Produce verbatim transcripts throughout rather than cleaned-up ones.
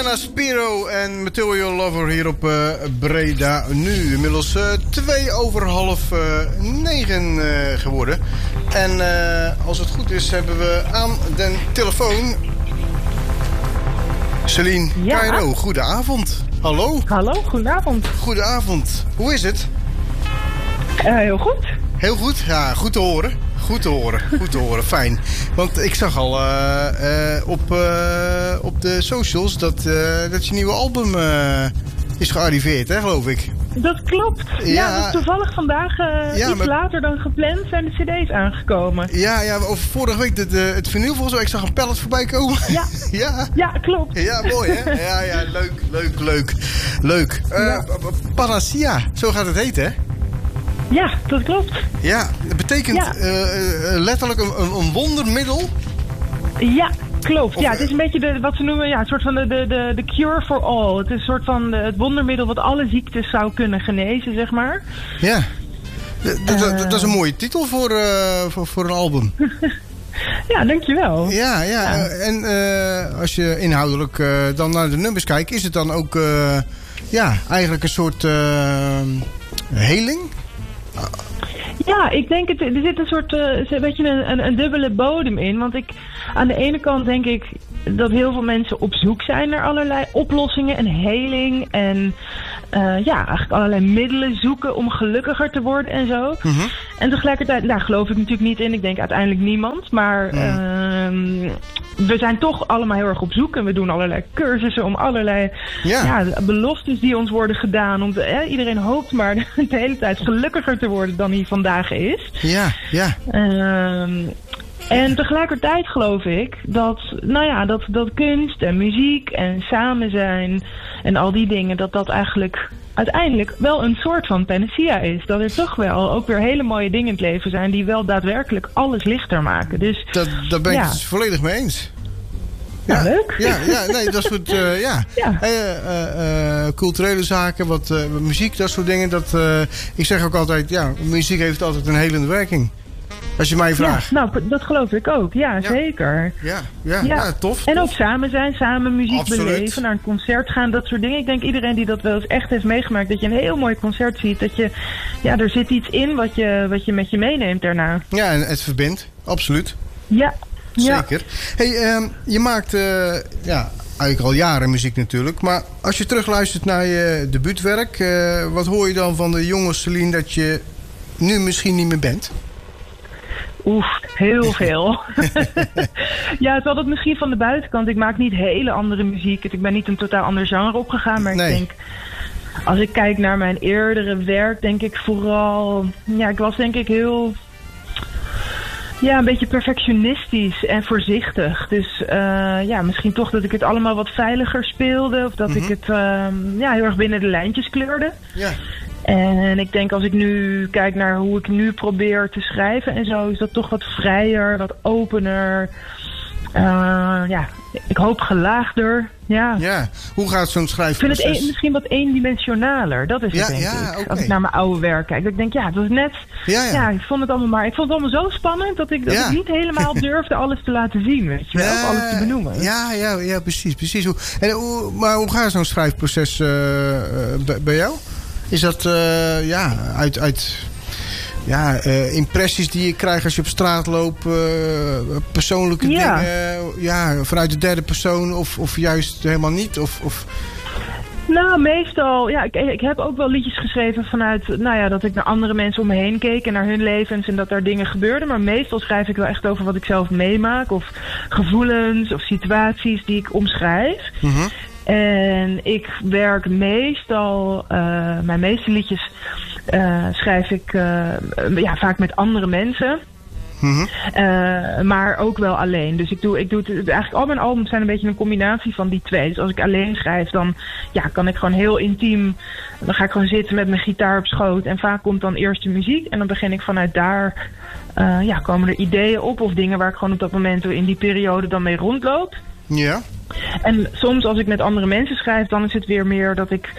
Diana Spiro en Material Lover hier op uh, Breda nu. Inmiddels uh, twee over half uh, negen uh, geworden. En uh, als het goed is hebben we aan de telefoon Celine ja. Cairo. Goedenavond. Hallo. Hallo, goedenavond. Goedenavond. Hoe is het? Uh, heel goed. Heel goed? Ja, goed te horen. Goed te horen, goed te horen, fijn. Want ik zag al uh, uh, op, uh, op de socials dat, uh, dat je nieuwe album uh, is gearriveerd, hè, geloof ik. Dat klopt. Ja, ja dat is toevallig vandaag uh, ja, iets maar... later dan gepland zijn de cd's aangekomen. Ja, ja over vorige week de, de, het vinyl volgens mij. Ik zag een pallet voorbij komen. Ja, ja. ja klopt. Ja, mooi hè? Ja, ja, leuk, leuk, leuk. Leuk. Uh, ja. Panacea, zo gaat het heten, hè? Ja, dat klopt. Ja, dat betekent ja. Uh, uh, letterlijk een, een wondermiddel? Ja, klopt. Of, ja, het is een beetje de, wat ze noemen, ja, een soort van de, de, de, de cure for all. Het is een soort van de, het wondermiddel wat alle ziektes zou kunnen genezen, zeg maar. Ja, d- d- uh, dat is een mooie titel voor, uh, voor, voor een album. Ja, dankjewel. Ja, ja. ja. Uh, en uh, als je inhoudelijk uh, dan naar de nummers kijkt, is het dan ook uh, ja, eigenlijk een soort uh, heling? Ja, ik denk het. Er zit een soort, uh, een beetje een, een, een dubbele bodem in. Want ik, aan de ene kant denk ik dat heel veel mensen op zoek zijn naar allerlei oplossingen en heling. En uh, ja, eigenlijk allerlei middelen zoeken om gelukkiger te worden en zo. Mm-hmm. En tegelijkertijd, daar geloof ik natuurlijk niet in. Ik denk uiteindelijk niemand. Maar mm. uh, we zijn toch allemaal heel erg op zoek. En we doen allerlei cursussen om allerlei ja. Ja, beloftes die ons worden gedaan. Om te, eh, iedereen hoopt maar de hele tijd gelukkiger te worden dan hij vandaag is. Ja, ja. Uh, En tegelijkertijd geloof ik dat, nou ja, dat, dat kunst en muziek en samen zijn en al die dingen, dat dat eigenlijk uiteindelijk wel een soort van panacea is. Dat er toch wel ook weer hele mooie dingen in het leven zijn die wel daadwerkelijk alles lichter maken. Dus, dat, daar ben ik ja. het volledig mee eens. Ja, ja, leuk. Ja, ja, nee, dat soort uh, ja. ja. Hey, uh, uh, culturele zaken, wat uh, muziek, dat soort dingen. Dat, uh, ik zeg ook altijd, ja, muziek heeft altijd een helende werking. Als je mij vraagt. Ja, nou, dat geloof ik ook. Ja, ja. zeker. Ja, ja, ja. ja tof. En tof. ook samen zijn, samen muziek Absoluut. beleven, naar een concert gaan, dat soort dingen. Ik denk iedereen die dat wel eens echt heeft meegemaakt, dat je een heel mooi concert ziet, dat je, ja, er zit iets in wat je, wat je met je meeneemt daarna. Ja, en het verbindt. Absoluut. Ja. Zeker. Ja. Hey, um, je maakt, uh, ja, eigenlijk al jaren muziek natuurlijk, maar als je terugluistert naar je debuutwerk, uh, wat hoor je dan van de jonge Celine dat je nu misschien niet meer bent? Oeh, heel veel. Ja, het is altijd misschien van de buitenkant. Ik maak niet hele andere muziek. Ik ben niet een totaal ander genre opgegaan. Maar nee. ik denk, als ik kijk naar mijn eerdere werk, denk ik vooral... Ja, ik was denk ik heel... Ja, een beetje perfectionistisch en voorzichtig. Dus uh, ja, misschien toch dat ik het allemaal wat veiliger speelde. Of dat mm-hmm. ik het uh, ja, heel erg binnen de lijntjes kleurde. Ja. En ik denk als ik nu kijk naar hoe ik nu probeer te schrijven en zo, is dat toch wat vrijer, wat opener. Uh, ja, ik hoop gelaagder. Ja. Ja, hoe gaat zo'n schrijfproces? Ik vind het een, misschien wat eendimensionaler. Dat is het, ja, denk ja, ik. Okay. Als ik naar mijn oude werk kijk. Ik denk, ja, het was net... Ja, ja. ja, ik vond het allemaal maar... Ik vond het allemaal zo spannend dat ik, dat ja. ik niet helemaal durfde alles te laten zien, weet je wel. Ja, of alles te benoemen. Ja, ja, ja, precies. precies. Hoe, en, hoe, maar hoe gaat zo'n schrijfproces uh, uh, bij jou? Is dat uh, ja, uit, uit ja, uh, impressies die je krijgt als je op straat loopt, uh, persoonlijke ja. dingen, ja, vanuit de derde persoon of, of juist helemaal niet? Of, of... Nou, meestal, ja, ik, ik heb ook wel liedjes geschreven vanuit, nou ja, dat ik naar andere mensen om me heen keek en naar hun levens en dat daar dingen gebeurden. Maar meestal schrijf ik wel echt over wat ik zelf meemaak of gevoelens of situaties die ik omschrijf. Mm-hmm. En ik werk meestal, uh, mijn meeste liedjes uh, schrijf ik uh, ja, vaak met andere mensen. Mm-hmm. Uh, maar ook wel alleen. Dus ik doe, ik doe het, eigenlijk al mijn albums zijn een beetje een combinatie van die twee. Dus als ik alleen schrijf, dan ja, kan ik gewoon heel intiem. Dan ga ik gewoon zitten met mijn gitaar op schoot. En vaak komt dan eerst de muziek. En dan begin ik vanuit daar, uh, ja, komen er ideeën op. Of dingen waar ik gewoon op dat moment in die periode dan mee rondloop. Ja. En soms als ik met andere mensen schrijf, dan is het weer meer dat ik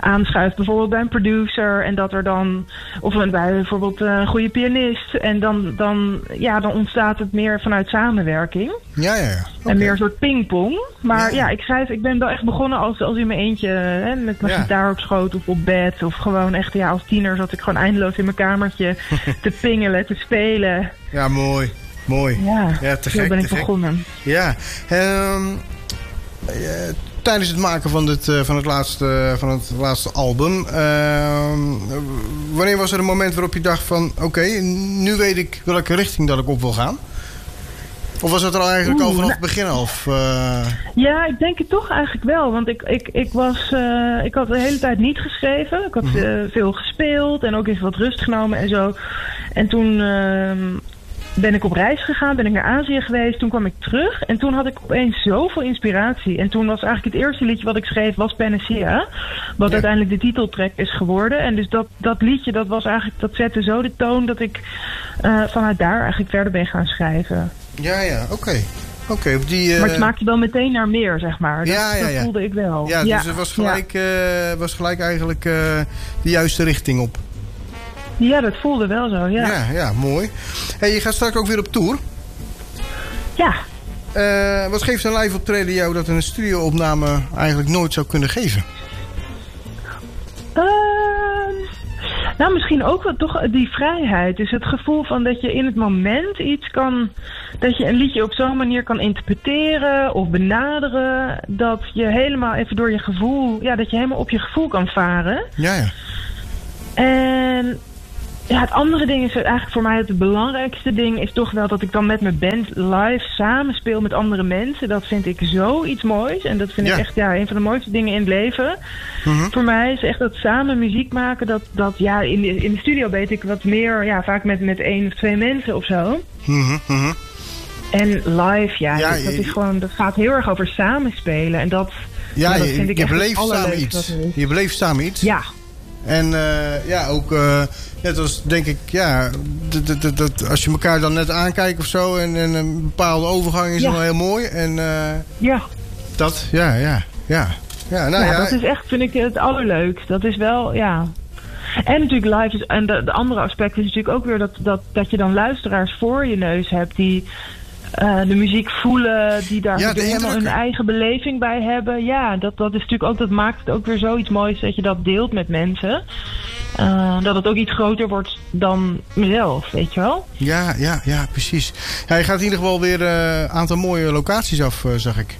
aanschuift. Bijvoorbeeld bij een producer. En dat er dan... Of bij bijvoorbeeld een goede pianist. En dan, dan, ja, dan ontstaat het meer vanuit samenwerking. Ja, ja, ja. Okay. En meer een soort pingpong. Maar ja, ja ik schrijf... Ik ben wel echt begonnen als, als in mijn eentje. Hè, met mijn ja. gitaar op schoot of op bed. Of gewoon echt, ja, als tiener zat ik gewoon eindeloos in mijn kamertje te pingelen, te spelen. Ja, mooi. Mooi. Ja, ja te zo gek, ben ik te begonnen. Gek. Ja. Um, uh, tijdens het maken van, dit, uh, van, het, laatste, van het laatste album... Uh, wanneer was er een moment waarop je dacht van... Oké, okay, nu weet ik welke richting dat ik op wil gaan? Of was dat er al eigenlijk Oeh, al vanaf nou, het begin af? Uh... Ja, ik denk het toch eigenlijk wel. Want ik, ik, ik, was, uh, ik had de hele tijd niet geschreven. Ik had uh, veel gespeeld en ook even wat rust genomen en zo. En toen... Uh, ben ik op reis gegaan, ben ik naar Azië geweest. Toen kwam ik terug en toen had ik opeens zoveel inspiratie. En toen was eigenlijk het eerste liedje wat ik schreef was Panacea. Wat ja. uiteindelijk de titeltrack is geworden. En dus dat, dat liedje, dat was eigenlijk, dat zette zo de toon dat ik uh, vanuit daar eigenlijk verder ben gaan schrijven. Ja, ja, oké. Okay. Okay, uh... Maar het smaakte wel meteen naar meer, zeg maar. Dat, ja, ja, ja. dat voelde ik wel. Ja, ja. Dus het was gelijk, ja. uh, was gelijk eigenlijk uh, de juiste richting op. Ja, dat voelde wel zo, ja. Ja, ja, mooi. Hey, je gaat straks ook weer op tour. Ja. Uh, wat geeft een live optreden jou dat een studio-opname eigenlijk nooit zou kunnen geven? Uh, nou, misschien ook wel toch die vrijheid. Dus het gevoel van dat je in het moment iets kan... Dat je een liedje op zo'n manier kan interpreteren of benaderen. Dat je helemaal even door je gevoel... Ja, dat je helemaal op je gevoel kan varen. Ja, ja. En... Ja, het andere ding is eigenlijk voor mij het belangrijkste ding is toch wel dat ik dan met mijn band live samen speel met andere mensen. Dat vind ik zoiets moois. En dat vind ja. ik echt ja, een van de mooiste dingen in het leven. Mm-hmm. Voor mij is echt dat samen muziek maken. Dat, dat ja, in de, in de studio weet ik wat meer, ja, vaak met, met één of twee mensen of zo. Mm-hmm, mm-hmm. En live, ja, ja dat, dat is gewoon, dat gaat heel erg over samenspelen. En dat, ja, ja, dat je, vind ik je echt beleeft samen iets. Je beleeft samen iets. Ja. En uh, ja, ook uh, net als denk ik, ja, dat, dat, dat, als je elkaar dan net aankijkt of zo en, en een bepaalde overgang is ja. dan heel mooi. En uh, ja. dat, ja, ja, ja. Ja, nou, ja, ja, dat is echt, vind ik, het allerleukst. Dat is wel, ja. En natuurlijk live is, en de, de andere aspect is natuurlijk ook weer dat, dat, dat je dan luisteraars voor je neus hebt die... Uh, de muziek voelen, die daar ja, helemaal hun eigen beleving bij hebben. Ja, dat, dat is natuurlijk ook, dat maakt het ook weer zoiets moois dat je dat deelt met mensen. Uh, dat het ook iets groter wordt dan mezelf, weet je wel? Ja, ja, ja, precies. Ja, je gaat in ieder geval weer een uh, aantal mooie locaties af, uh, zag ik.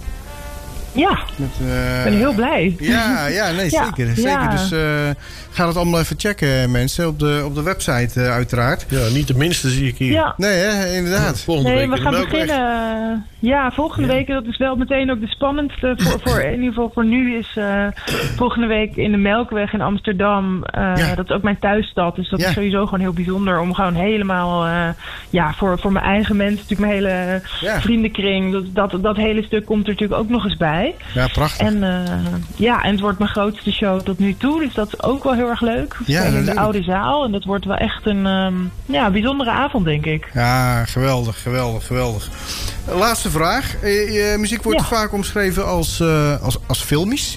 Ja, Met, uh, ik ben heel blij. Ja, ja nee, ja, zeker. zeker. Ja. Dus uh, ga het allemaal even checken, mensen. Op de, op de website, uh, uiteraard. Ja, niet de minste zie ik hier. Ja. Nee, hè, inderdaad. Volgende nee, week we in gaan de beginnen. Ja, volgende ja. week, dat is wel meteen ook de spannendste. Voor, voor, in ieder geval voor nu is uh, volgende week in de Melkweg in Amsterdam. Uh, ja. Dat is ook mijn thuisstad. Dus dat ja. is sowieso gewoon heel bijzonder. Om gewoon helemaal, uh, ja, voor, voor mijn eigen mensen, natuurlijk mijn hele ja. vriendenkring. Dat, dat, dat hele stuk komt er natuurlijk ook nog eens bij. Ja, prachtig. En uh, ja, en het wordt mijn grootste show tot nu toe. Dus dat is ook wel heel erg leuk. We ja, spelen in de oude zaal. En dat wordt wel echt een um, ja, bijzondere avond, denk ik. Ja, geweldig, geweldig, geweldig. Laatste vraag. Je, je muziek wordt ja. vaak omschreven als, uh, als, als filmisch.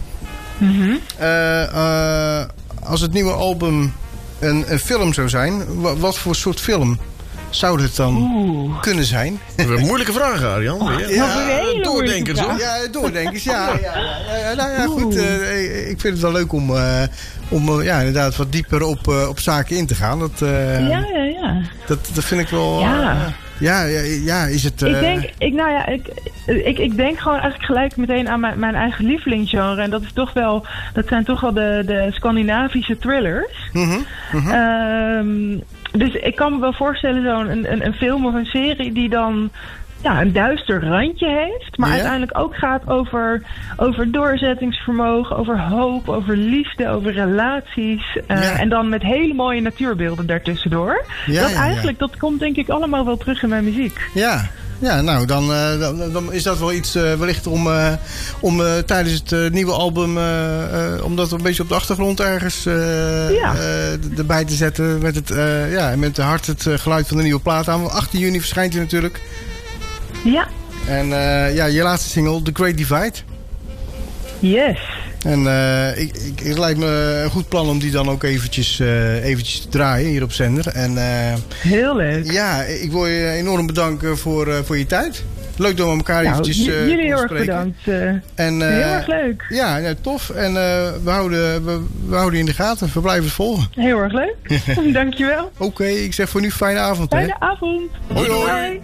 Mm-hmm. Uh, uh, als het nieuwe album een, een film zou zijn, wat, wat voor soort film zou het dan Oeh. kunnen zijn? Een moeilijke vraag, Arjan. Oh, ja, ja, doordenkers, hoor. Ja, doordenkers, ja. ja, ja, ja nou ja, goed. Uh, ik vind het wel leuk om, uh, om uh, ja, inderdaad wat dieper op, uh, op zaken in te gaan. Dat, uh, ja, ja, ja. Dat, dat vind ik wel... Ja. Uh, Ja, ja, ja, is het... Uh... Ik denk, ik, nou ja, ik, ik, ik denk gewoon eigenlijk gelijk meteen aan mijn, mijn eigen lievelingsgenre. En dat is toch wel, dat zijn toch wel de, de Scandinavische thrillers. Mm-hmm, mm-hmm. Um, dus ik kan me wel voorstellen, zo'n een, een, een film of een serie die dan... Ja, een duister randje heeft, maar ja. uiteindelijk ook gaat over, over doorzettingsvermogen, over hoop, over liefde, over relaties. Uh, ja. En dan met hele mooie natuurbeelden daartussendoor. Ja, dat ja, eigenlijk, ja. dat komt denk ik allemaal wel terug in mijn muziek. Ja. Ja, nou, dan, uh, dan, dan is dat wel iets uh, wellicht om, uh, om uh, tijdens het uh, nieuwe album... Uh, uh, om dat een beetje op de achtergrond ergens uh, ja. uh, erbij te zetten. Met het, uh, ja, met hard het uh, geluid van de nieuwe plaat aan. achttien juni verschijnt hij natuurlijk. Ja. En uh, ja, je laatste single, The Great Divide. Yes. En uh, ik, ik, het lijkt me een goed plan om die dan ook eventjes, uh, eventjes te draaien hier op zender. En, uh, Heel leuk. Ja, ik wil je enorm bedanken voor, uh, voor je tijd. Leuk dat we elkaar nou, eventjes uh, jullie heel erg spreken. bedankt. Uh, en, uh, heel erg leuk. Ja, ja tof. En uh, we, houden, we, we houden je in de gaten. We blijven het volgen. Heel erg leuk. Dankjewel. Oké, okay, ik zeg voor nu fijne avond. Fijne hè? avond. Hoi hoi. Hoi.